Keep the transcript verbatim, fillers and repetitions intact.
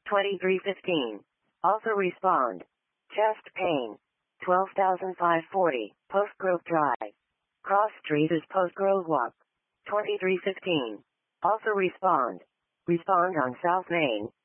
twenty-three fifteen. Also respond. Chest pain. twelve thousand five hundred forty. Post Grove Drive. Cross Street is Post Grove Walk. twenty-three fifteen. Also respond. Respond on South Main.